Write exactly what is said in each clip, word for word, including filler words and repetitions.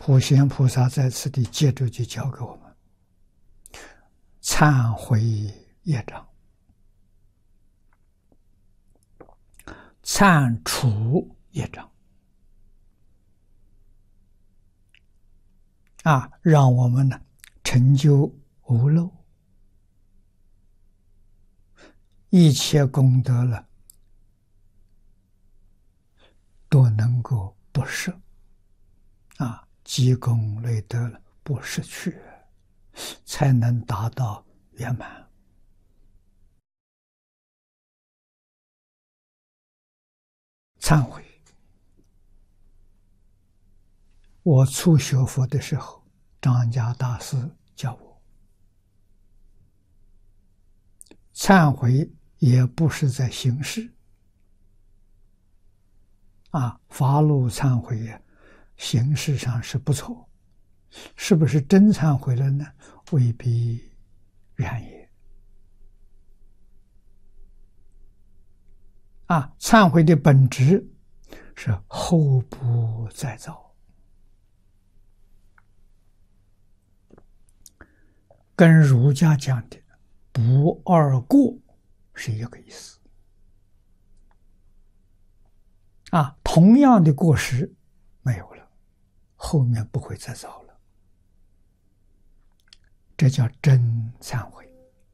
普贤菩萨在此地接着就教给我们：忏悔业障，忏除业障。啊，让我们呢成就无漏，一切功德了都能够不失。啊，积功累德了不失去，才能达到圆满。忏悔，我初学佛的时候，张家大师教我，忏悔也不是在形式。啊，发露忏悔呀，形式上是不错，是不是真忏悔了呢？未必然也。啊，忏悔的本质是后不再造，跟儒家讲的不二过是一个意思。啊，同样的过失没有了，后面不会再造了，这叫真忏悔。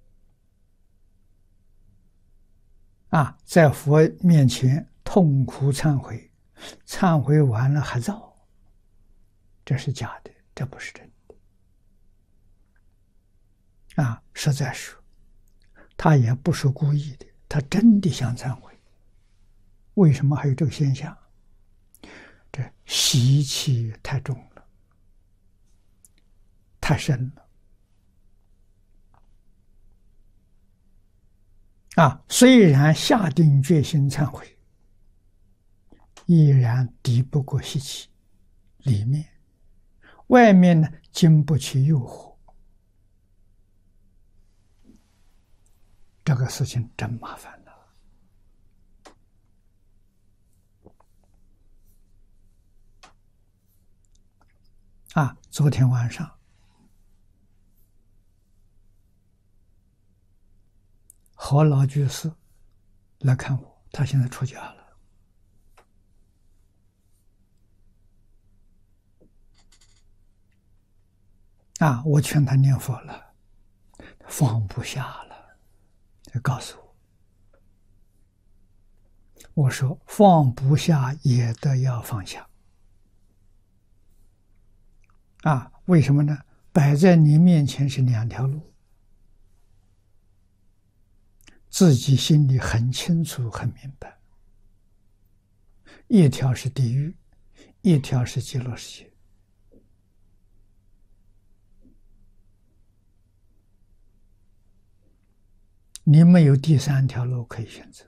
啊，在佛面前痛苦忏悔，忏悔完了还造，这是假的，这不是真的。啊，实在说，他也不是故意的，他真的想忏悔。为什么还有这个现象？这习气太重了，太深了。啊，虽然下定决心忏悔，依然敌不过习气，里面外面呢经不起诱惑，这个事情真麻烦了。啊，昨天晚上何老居士来看我，他现在出家了。啊，我劝他念佛了，放不下了，就告诉我，我说放不下也得要放下。啊，为什么呢？摆在你面前是两条路，自己心里很清楚很明白，一条是地狱，一条是极乐世界。你没有第三条路可以选择，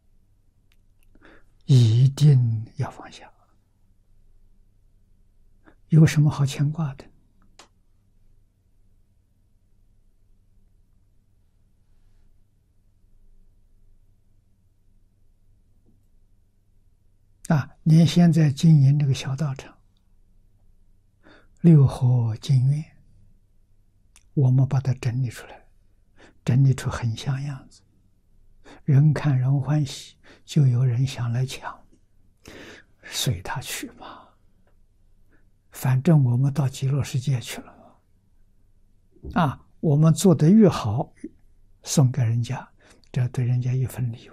一定要放下。有什么好牵挂的？啊，您现在经营这个小道场，六合金院，我们把它整理出来，整理出很像样子，人看人欢喜，就有人想来抢，随他去吧。反正我们到极乐世界去了嘛。啊，我们做得越好，送给人家，这对人家一份礼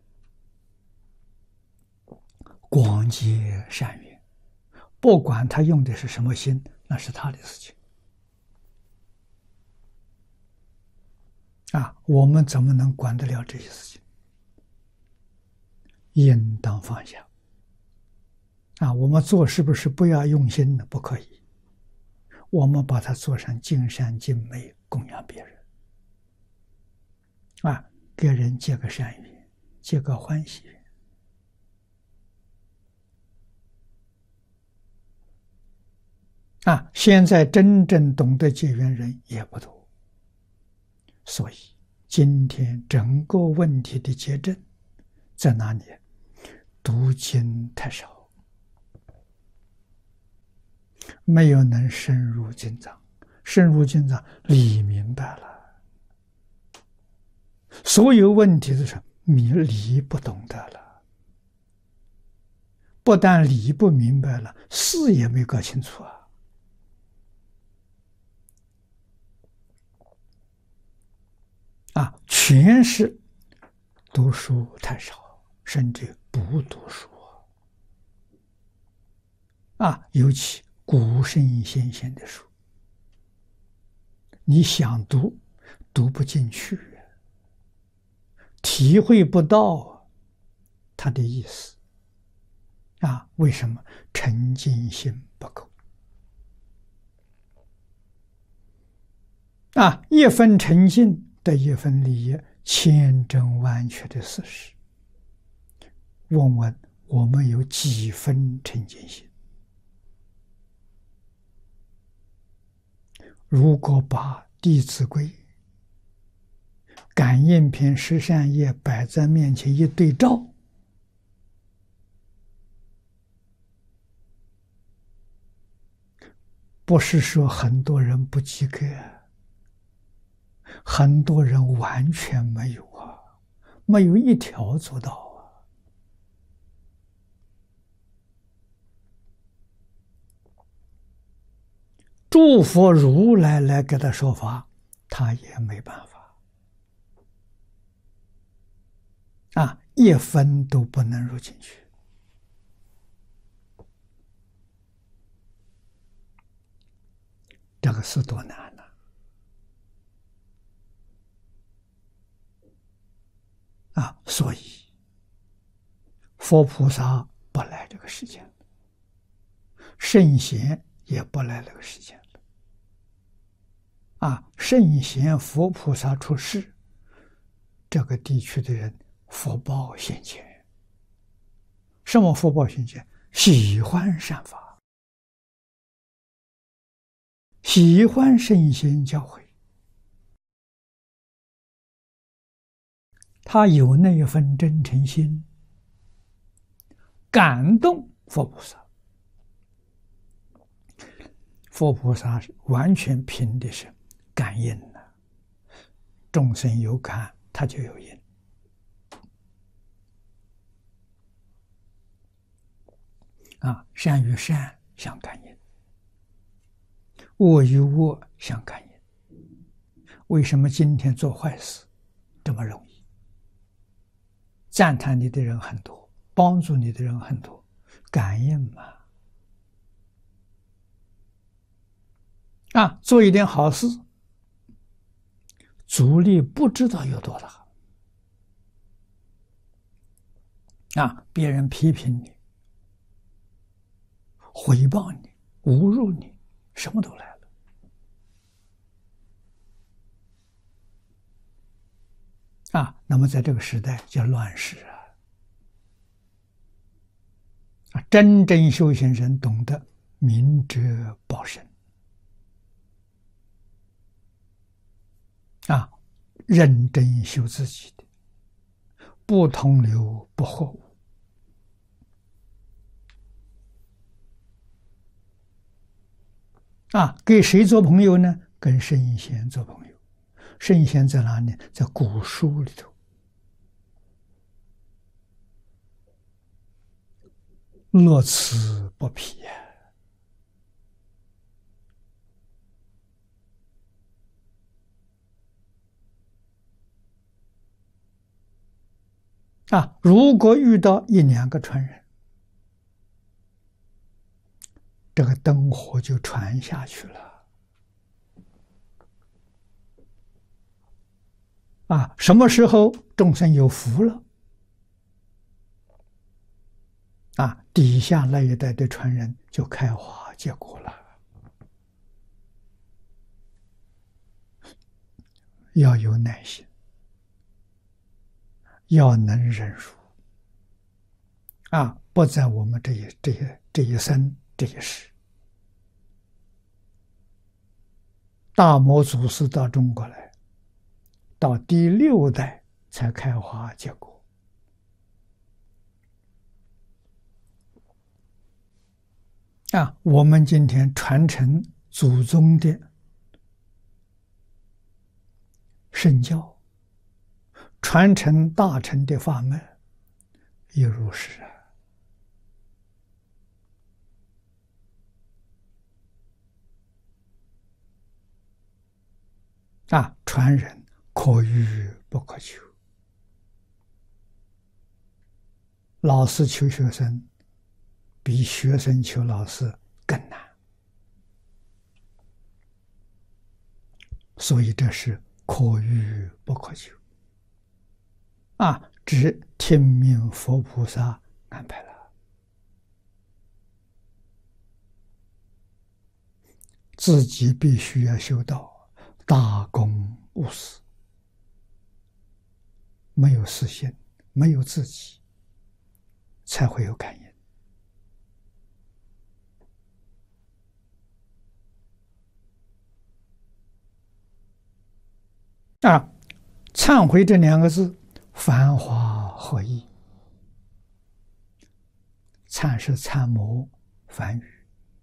物。广结善缘，不管他用的是什么心，那是他的事情。啊，我们怎么能管得了这些事情？应当放下。啊，我们做是不是不要用心呢？不可以。我们把它做成尽善尽美，供养别人。啊，给人结个善缘，结个欢喜缘。啊，现在真正懂得结缘人也不多，所以今天整个问题的结症在哪里？读经太少， 没有能深入经藏，深入经藏理明白了，所有问题都是你理不懂得了，不但理不明白了，事也没搞清楚啊！啊，全是读书太少，甚至不读书啊！尤其古圣先贤的书，你想读，读不进去，体会不到他的意思啊！为什么？沉浸心不够啊！一分沉浸得一分理解千真万确的事实。问问我们有几分沉浸心？如果把《弟子规》《感应篇》十善业摆在面前一对照，不是说很多人不及格，很多人完全没有啊，没有一条做到啊。诸佛如来来给他说法，他也没办法啊，一分都不能入进去。这个是多难呢？啊，所以佛菩萨不来这个世间，圣贤也不来这个世间了。啊，圣贤佛菩萨出世，这个地区的人福报现前。什么福报现前？喜欢善法，喜欢圣贤教诲，他有那一份真诚心，感动佛菩萨。佛菩萨完全凭的是感应了，众生有感，他就有应。啊，善与善相感应，恶与恶相感应。为什么今天做坏事这么容易？赞叹你的人很多，帮助你的人很多，感应嘛。啊，做一点好事，阻力不知道有多大。啊，别人批评你、诽谤你、侮辱你，什么都来了。啊，那么在这个时代叫乱世啊！啊，真正修行人懂得明哲保身。啊，认真修自己的，不同流不合污。啊，跟谁做朋友呢？跟圣贤做朋友。圣贤在哪里？在古书里头，乐此不疲呀。啊，如果遇到一两个传人，这个灯火就传下去了。啊，什么时候众生有福了？啊，底下那一代的传人就开花结果了。要有耐心，要能忍辱。啊，不在我们这一这一这一生这一世。大摩祖师到中国来，到第六代才开花结果。 啊，我们今天传承祖宗的圣教，传承大乘的法门，也如是啊。啊，传人可遇不可求，老师求学生比学生求老师更难，所以这是可遇不可求。啊，指听命佛菩萨安排了，自己必须要修道，大公无私，没有私心，没有自己，才会有感应。啊，忏悔这两个字，繁华合一。参是参谋梵语，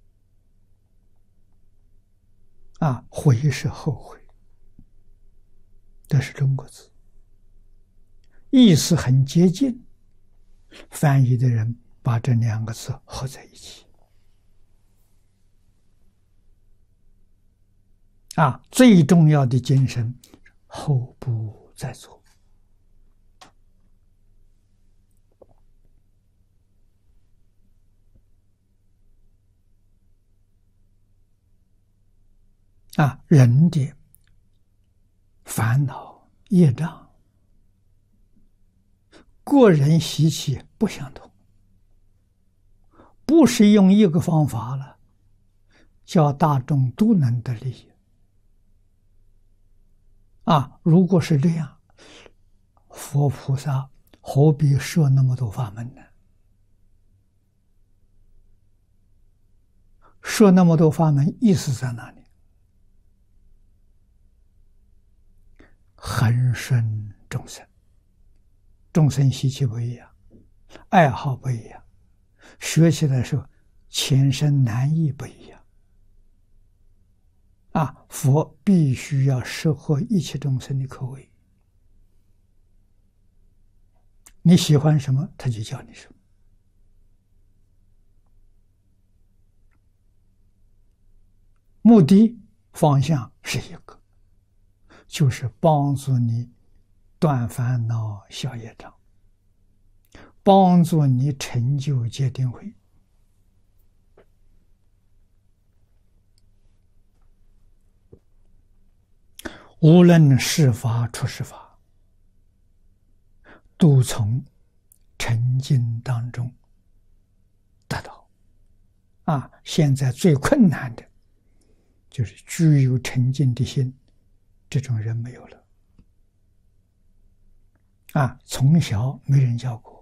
啊，悔是后悔，这是中国字，意思很接近。翻译的人把这两个字合在一起，啊，最重要的精神，后不再做。啊，人的烦恼业障，个人习气不相同，不是用一个方法了，叫大众都能得利益。啊，如果是这样，佛菩萨何必设那么多法门呢？设那么多法门，意思在哪里？恒顺众生，众生习气不一样，爱好不一样，学起来时候浅深难易不一样。啊，佛必须要适合一切众生的口味。你喜欢什么，他就教你什么。目的方向是一个，就是帮助你断烦恼、消业障，帮助你成就戒定慧。无论是法出世法，都从沉静当中得到。啊，现在最困难的就是具有沉静的心，这种人没有了。啊，从小没人教过。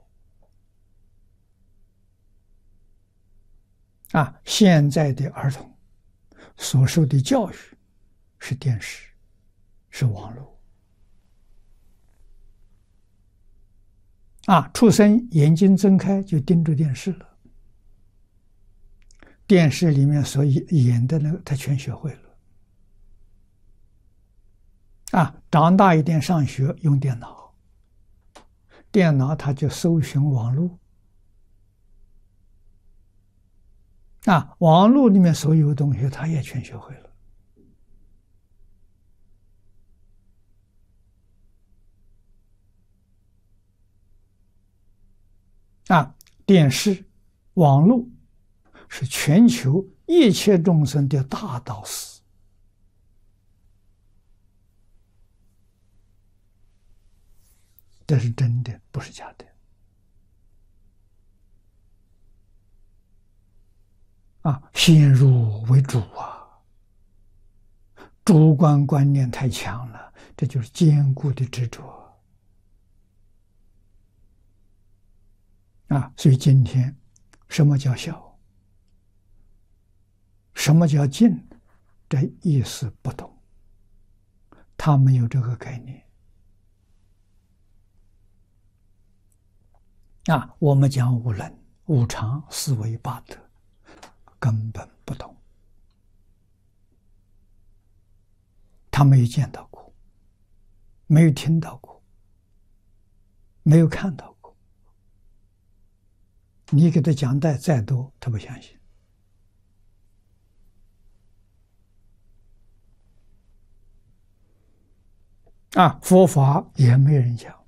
啊，现在的儿童所受的教育是电视，是网络。啊，出生眼睛睁开就盯着电视了，电视里面所演的那个他全学会了。啊，长大一点上学用电脑，电脑他就搜寻网络。啊，网络里面所有东西他也全学会了。啊，电视、网络是全球一切众生的大导师。这是真的，不是假的。啊，先入为主啊，主观观念太强了，这就是坚固的执着。啊，所以今天什么叫孝，什么叫敬，这意思不懂，他没有这个概念。啊，我们讲五伦、五常、四维八德， 根本不懂，他没有见到过，没有听到过，没有看到过。你给他讲带再多，他不相信。啊，佛法也没人讲。